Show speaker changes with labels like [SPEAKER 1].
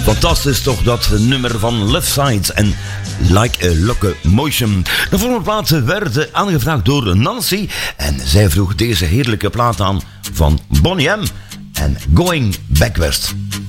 [SPEAKER 1] Fantastisch toch, dat nummer van Left Side en Like a Locomotion. De volgende plaat werd aangevraagd door Nancy en zij vroeg deze heerlijke plaat aan van Boney M en Going Back West.